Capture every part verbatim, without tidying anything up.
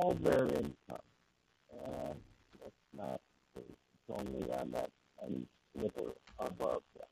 all their income. And it's not, it's only on that tiny sliver above them.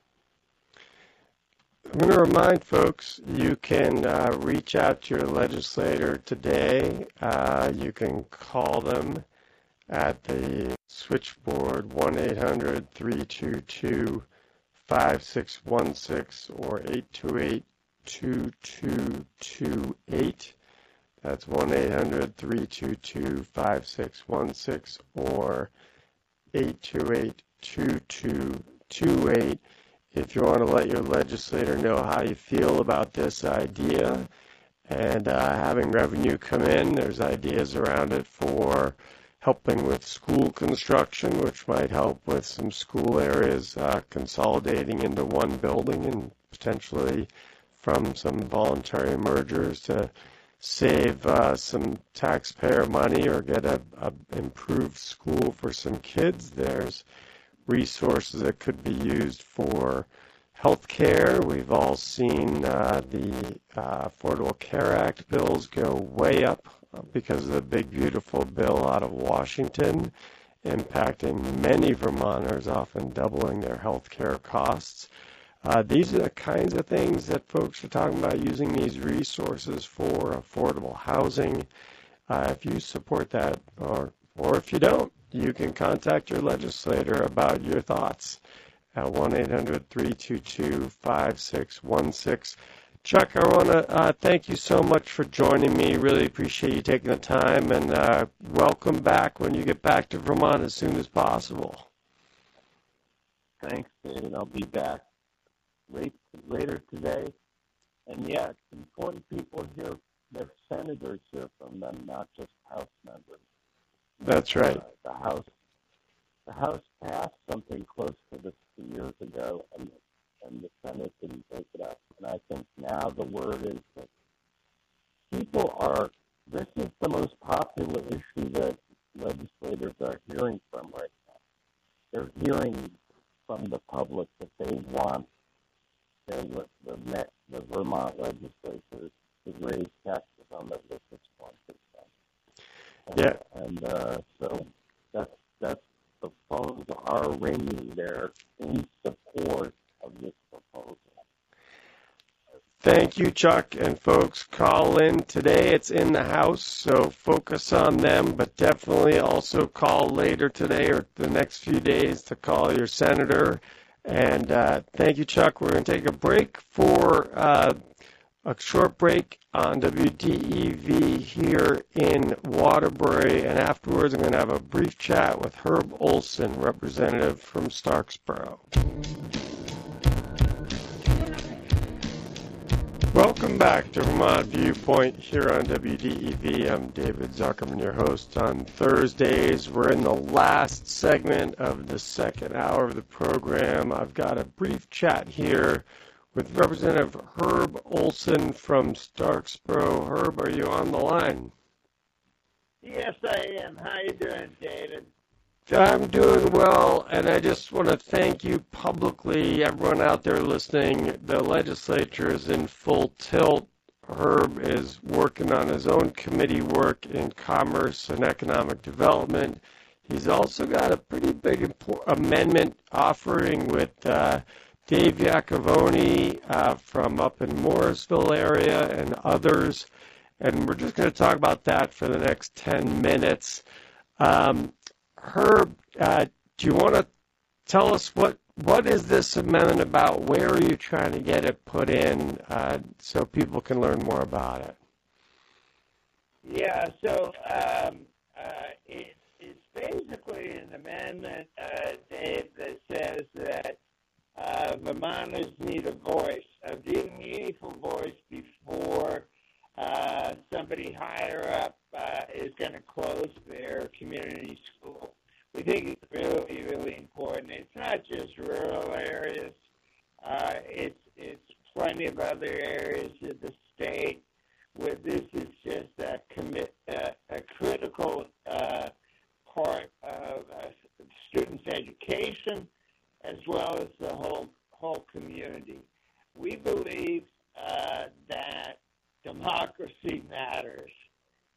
I'm going to remind folks you can uh, reach out to your legislator today. Uh, you can call them at the switchboard one eight hundred, three two two, five six one six or eight two eight, two two two eight. That's one eight hundred, three two two, five six one six or eight two eight, two two two eight. If you want to let your legislator know how you feel about this idea and uh, having revenue come in, there's ideas around it for helping with school construction, which might help with some school areas uh, consolidating into one building and potentially from some voluntary mergers to save uh, some taxpayer money or get a, a improved school for some kids. There's resources that could be used for health care. We've all seen uh, the uh, Affordable Care Act bills go way up because of the big, beautiful bill out of Washington, impacting many Vermonters, often doubling their health care costs. Uh, these are the kinds of things that folks are talking about, using these resources for affordable housing. Uh, if you support that, or or if you don't, you can contact your legislator about your thoughts at one eight hundred, three two two, five six one six. Chuck, I want to uh, thank you so much for joining me. Really appreciate you taking the time, and uh, welcome back when you get back to Vermont as soon as possible. Thanks, David. I'll be back late, later today. And, yeah, it's important people hear their senators hear from them, not just House members. That's right. Uh, the House the House passed something close to this two years ago, and, and the Senate didn't take it up. And I think now the word is that people are, this is the most popular issue that legislators are hearing from right now. They're hearing from the public that they want their, the, the, the Vermont legislators to raise taxes on the richest one percent. Yeah. And uh, so that's, that's, the phones are ringing there in support of this proposal. Thank you, Chuck. And folks, call in today. It's in the House, so focus on them, but definitely also call later today or the next few days to call your senator. And uh, thank you, Chuck. We're going to take a break for uh, a short break on W D E V here in Waterbury, and afterwards I'm going to have a brief chat with Herb Olson, representative from Starksboro. Welcome back to Vermont Viewpoint here on W D E V. I'm David Zuckerman, your host on Thursdays. We're in the last segment of the second hour of the program. I've got a brief chat here with Representative Herb Olson from Starksboro. Herb, are you on the line? Yes, I am. How you doing, David? I'm doing well, and I just want to thank you publicly, everyone out there listening. The legislature is in full tilt. Herb is working on his own committee work in commerce and economic development. He's also got a pretty big amendment offering with uh, Dave Iacovone uh, from up in Morrisville area and others, and we're just going to talk about that for the next ten minutes. Um, Herb, uh, do you want to tell us what, what is this amendment about? Where are you trying to get it put in uh, so people can learn more about it? Yeah, so um, uh, it, it's basically an amendment, uh, Dave, that says that uh, Vermonters need a voice, a meaningful voice before uh, somebody higher up uh, is going to close their community school. We think it's really, really important. It's not just rural areas. Uh, it's it's plenty of other areas of the state where this is just a, commit, uh, a critical uh, part of uh, students' education as well as the whole whole community. We believe uh, that democracy matters,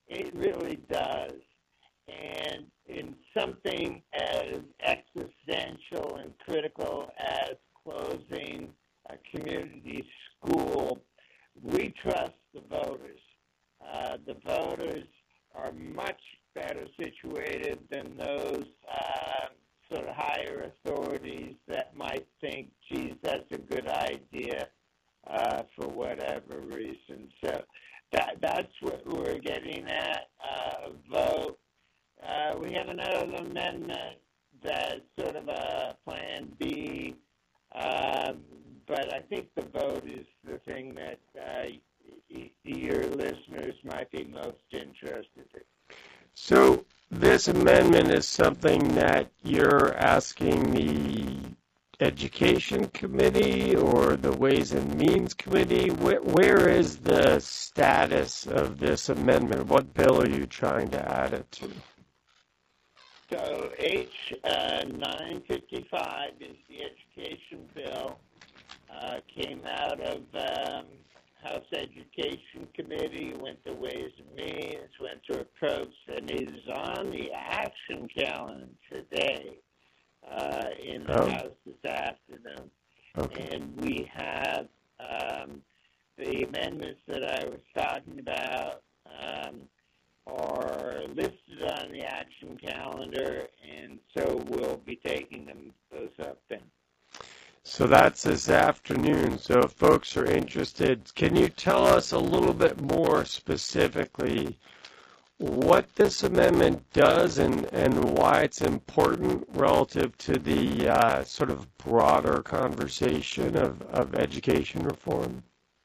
It really does. And in something as existential and critical as closing a community school, we trust the voters. Uh, the voters are much better situated than those uh, sort of higher authorities that might think, geez, that's a good idea uh, for whatever reason. So that that's what we're getting at, uh, vote. Uh, we have another amendment that's sort of a plan B, um, but I think the vote is the thing that uh, y- your listeners might be most interested in. So this amendment is something that you're asking the Education Committee or the Ways and Means Committee? Where, where is the status of this amendment? What bill are you trying to add it to? So H uh, nine fifty-five is the education bill. Uh, came out of um, House Education Committee, went to Ways and Means, went to Approach, and is on the action calendar today uh, in the Oh. House this afternoon. Okay. And we have um, the amendments that I was talking about um, are listed on the action calendar, and so we'll be taking them those up then. So that's this afternoon. So if folks are interested, can you tell us a little bit more specifically what this amendment does and, and why it's important relative to the uh, sort of broader conversation of, of education reform?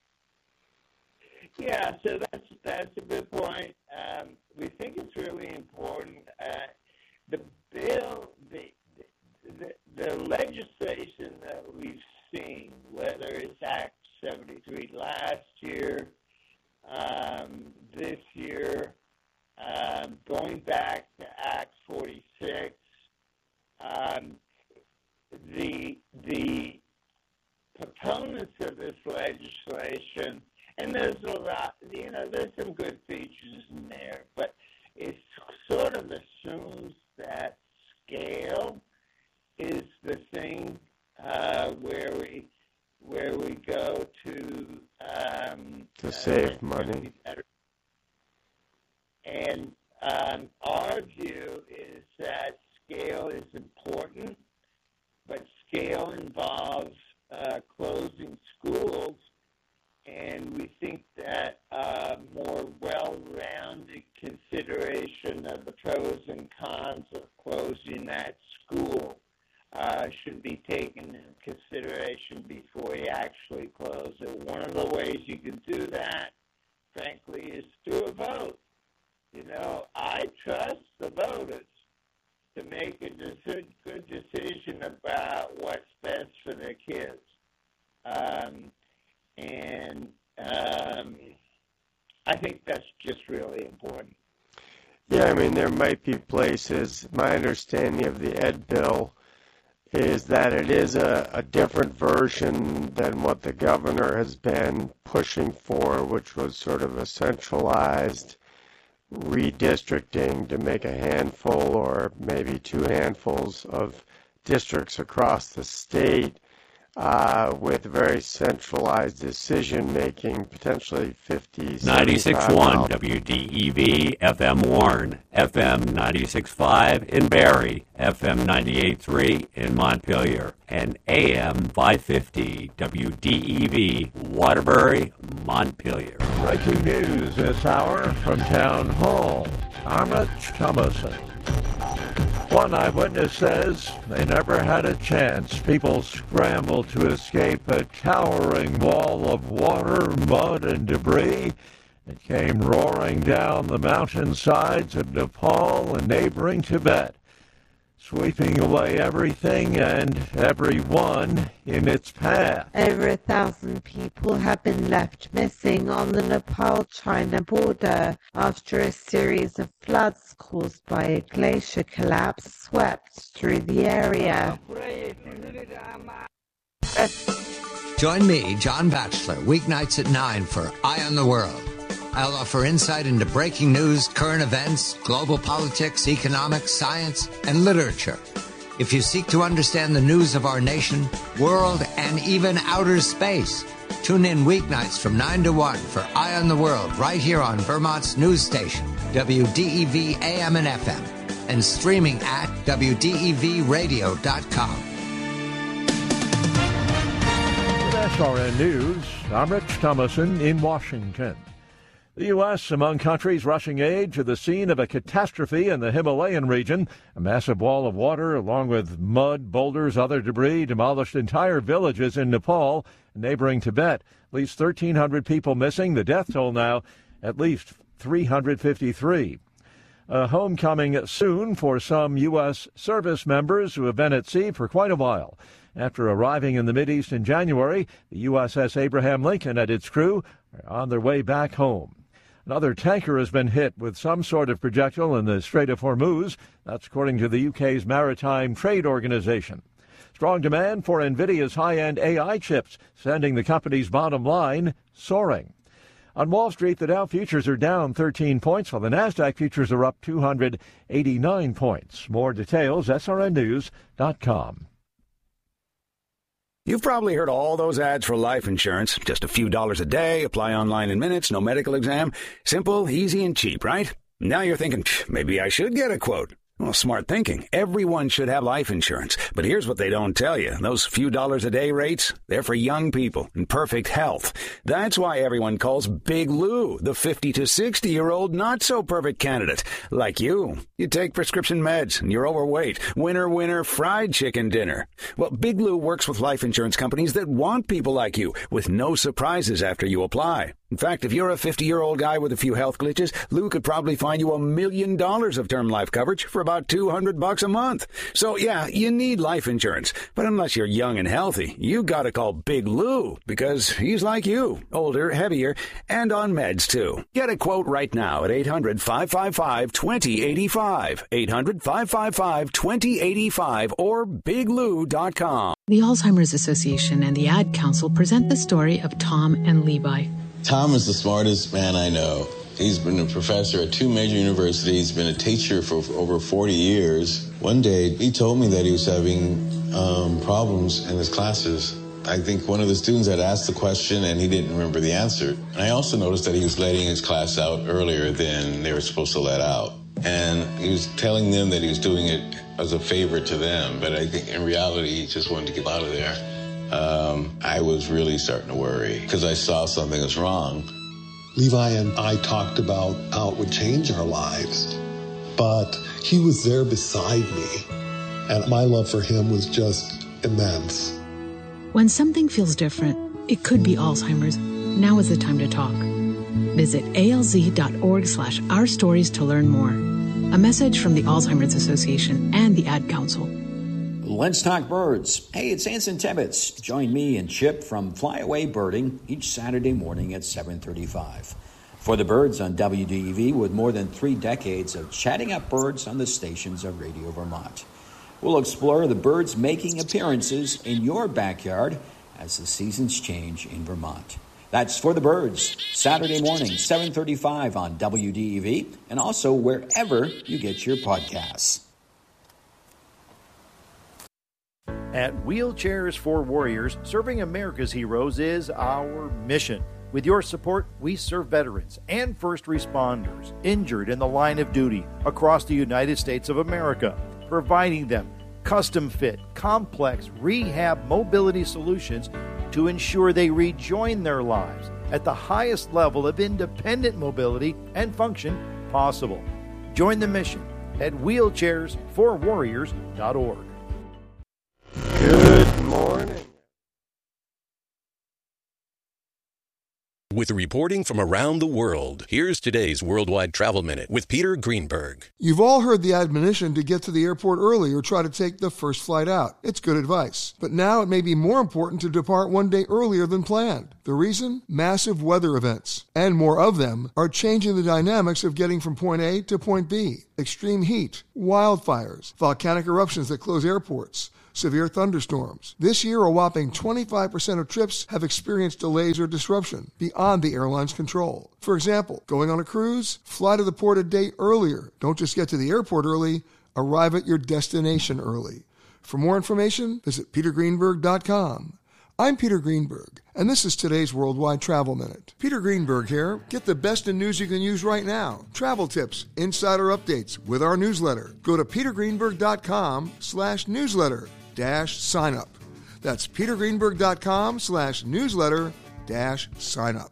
Yeah, so that's that's a good point. Um, we think it's really important. Uh, the bill, the, the the legislation that we've seen, whether it's Act seventy-three last year, um, this year, um, going back to Act forty-six, um, the the proponents of this legislation. And there's a lot, you know, there's some good features in there, but it sort of assumes that scale is the thing uh, where we where we go to um, To save uh, money. And um, our view is that scale is important, but scale involves uh, closing schools. And we think that a more well-rounded consideration of the pros and cons of closing that school uh, should be taken into consideration before you actually close it. One of the ways you can do that, frankly, is through a vote. You know, I trust the voters to make a deci- good decision about what's best for their kids. Um, And um, I think that's just really important. Yeah, I mean, there might be places, my understanding of the Ed bill is that it is a, a different version than what the governor has been pushing for, which was sort of a centralized redistricting to make a handful or maybe two handfuls of districts across the state. Uh, with very centralized decision-making, potentially fifty, ninety-six point one W D E V, F M Warren, F M ninety-six point five in Barrie, F M ninety-eight point three in Montpelier, and A M five fifty W D E V, Waterbury, Montpelier. Breaking news this hour from Town Hall. I'm Rich Thomason. One eyewitness says they never had a chance. People scrambled to escape a towering wall of water, mud, and debris. It came roaring down the mountainsides of Nepal and neighboring Tibet, sweeping away everything and everyone in its path. Over a thousand people have been left missing on the Nepal-China border after a series of floods caused by a glacier collapse swept through the area. Join me, John Batchelor, weeknights at nine for Eye on the World. I'll offer insight into breaking news, current events, global politics, economics, science, and literature. If you seek to understand the news of our nation, world, and even outer space, tune in weeknights from nine to one for Eye on the World right here on Vermont's news station, W D E V A M and F M, and streaming at W D E V radio dot com. With S R N News, I'm Rich Thomason in Washington. The U S among countries rushing aid to the scene of a catastrophe in the Himalayan region. A massive wall of water, along with mud, boulders, other debris, demolished entire villages in Nepal and neighboring Tibet. At least thirteen hundred people missing. The death toll now at least three hundred fifty-three. A homecoming soon for some U S service members who have been at sea for quite a while. After arriving in the Mideast in January, the U S S Abraham Lincoln and its crew are on their way back home. Another tanker has been hit with some sort of projectile in the Strait of Hormuz. That's according to the U K's Maritime Trade Organization. Strong demand for NVIDIA's high-end A I chips, sending the company's bottom line soaring. On Wall Street, the Dow futures are down thirteen points, while the NASDAQ futures are up two hundred eighty-nine points. More details, S R N news dot com. You've probably heard all those ads for life insurance. Just a few dollars a day, apply online in minutes, no medical exam. Simple, easy, and cheap, right? Now you're thinking, maybe I should get a quote. Well, smart thinking. Everyone should have life insurance. But here's what they don't tell you. Those few dollars a day rates, they're for young people in perfect health. That's why everyone calls Big Lou the fifty to sixty-year-old not-so-perfect candidate. Like you. You take prescription meds and you're overweight. Winner, winner, fried chicken dinner. Well, Big Lou works with life insurance companies that want people like you with no surprises after you apply. In fact, if you're a fifty-year-old guy with a few health glitches, Lou could probably find you a million dollars of term life coverage for about two hundred bucks a month. So, yeah, you need life insurance. But unless you're young and healthy, you gotta call Big Lou, because he's like you, older, heavier, and on meds, too. Get a quote right now at eight hundred, five five five, two zero eight five, eight hundred, five five five, two zero eight five, or big lou dot com. The Alzheimer's Association and the Ad Council present the story of Tom and Levi. Tom is the smartest man I know. He's been a professor at two major universities, been a teacher for over forty years. One day, he told me that he was having um, problems in his classes. I think one of the students had asked the question and he didn't remember the answer. And I also noticed that he was letting his class out earlier than they were supposed to let out. And he was telling them that he was doing it as a favor to them, but I think in reality, he just wanted to get out of there. Um, I was really starting to worry because I saw something was wrong. Levi and I talked about how it would change our lives, but he was there beside me, and my love for him was just immense. When something feels different, it could be Alzheimer's. Now is the time to talk. Visit alz.org slash our stories to learn more. A message from the Alzheimer's Association and the Ad Council. Let's talk birds. Hey, it's Anson Tibbetts. Join me and Chip from Flyaway Birding each Saturday morning at seven thirty-five. For the birds on W D E V, with more than three decades of chatting up birds on the stations of Radio Vermont. We'll explore the birds making appearances in your backyard as the seasons change in Vermont. That's For the Birds, Saturday morning, seven thirty-five on W D E V, and also wherever you get your podcasts. At Wheelchairs for Warriors, serving America's heroes is our mission. With your support, we serve veterans and first responders injured in the line of duty across the United States of America, providing them custom-fit, complex rehab mobility solutions to ensure they rejoin their lives at the highest level of independent mobility and function possible. Join the mission at wheelchairs for warriors dot org. Good morning. With reporting from around the world, here's today's Worldwide Travel Minute with Peter Greenberg. You've all heard the admonition to get to the airport early or try to take the first flight out. It's good advice. But now it may be more important to depart one day earlier than planned. The reason? Massive weather events, and more of them, are changing the dynamics of getting from point A to point B. Extreme heat, wildfires, volcanic eruptions that close airports, severe thunderstorms. This year, a whopping twenty-five percent of trips have experienced delays or disruption beyond the airline's control. For example, going on a cruise, fly to the port a day earlier. Don't just get to the airport early, arrive at your destination early. For more information, visit peter greenberg dot com. I'm Peter Greenberg, and this is today's Worldwide Travel Minute. Peter Greenberg here. Get the best in news you can use right now. Travel tips, insider updates with our newsletter. Go to peter greenberg dot com slash newsletter dash sign up. That's peter greenberg dot com slash newsletter dash sign up.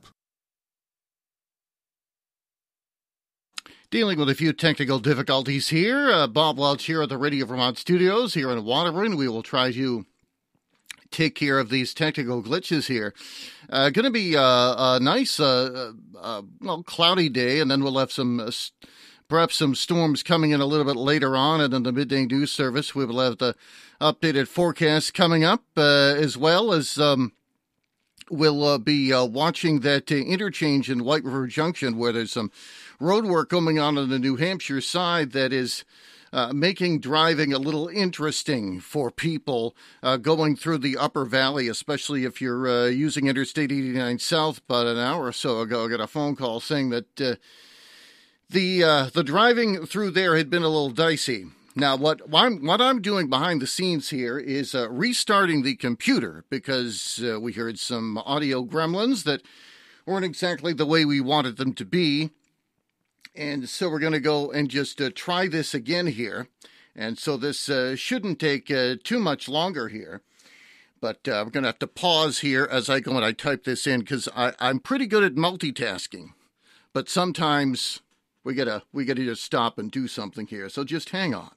Dealing with a few technical difficulties here. Uh, Bob Welch here at the Radio Vermont studios here in Waterbury. We will try to take care of these technical glitches here. Uh, going to be uh, a nice, uh, uh, well, cloudy day, and then we'll have some, uh, perhaps some storms coming in a little bit later on, and in the midday news service, we will have the updated forecast coming up, uh, as well as um, we'll uh, be uh, watching that uh, interchange in White River Junction, where there's some road work going on on the New Hampshire side that is Uh, making driving a little interesting for people uh, going through the Upper Valley, especially if you're uh, using Interstate eighty-nine South. About an hour or so ago, I got a phone call saying that uh, the uh, the driving through there had been a little dicey. Now, what, what, I'm, what I'm doing behind the scenes here is uh, restarting the computer because uh, we heard some audio gremlins that weren't exactly the way we wanted them to be. And so we're going to go and just uh, try this again here. And so this uh, shouldn't take uh, too much longer here. But uh, we're going to have to pause here as I go and I type this in because I'm pretty good at multitasking. But sometimes we gotta we gotta just stop and do something here. So just hang on.